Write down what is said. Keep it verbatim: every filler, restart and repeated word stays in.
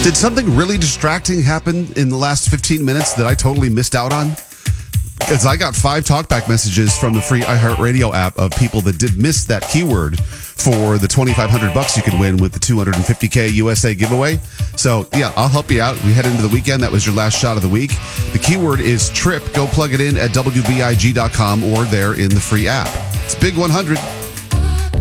Did something really distracting happen in the last fifteen minutes that I totally missed out on? Because I got five talkback messages from the free iHeartRadio app of people that did miss that keyword for the twenty-five hundred bucks you could win with the two hundred fifty K U S A giveaway. So, yeah, I'll help you out. We head into the weekend. That was your last shot of the week. The keyword is TRIP. Go plug it in at W B I G dot com or there in the free app. It's Big one hundred.